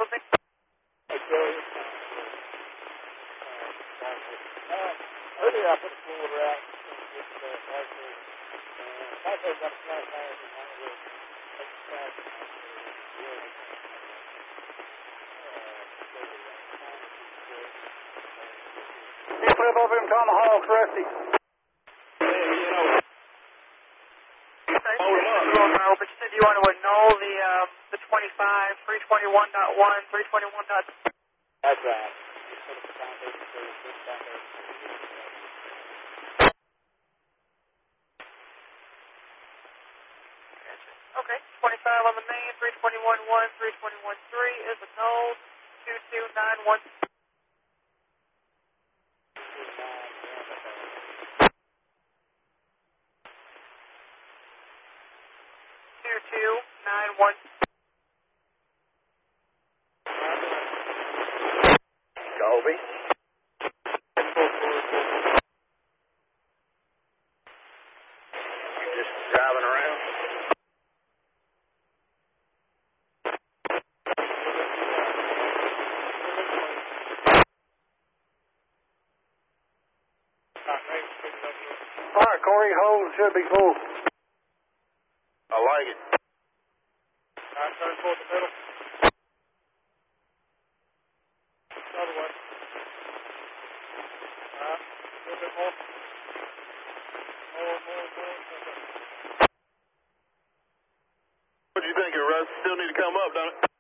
with me? Hey, Joey. Earlier I put the floor out with Marshall. Marshall got a flat tire in one of the exercise. He flip over them tomahawks, Rusty. Hold them up. But you said you want to annul the 25, 321.1, 321. That's right. Okay, 25 on the main, 321.1, 321.3 is annulled, 2291. 2291. Colby. You just driving around? All right, Corey, hold should be full. I like it. All right, turn toward the middle. Other way. All right, a little bit more. More. What do you think, Russ? Still need to come up, don't it?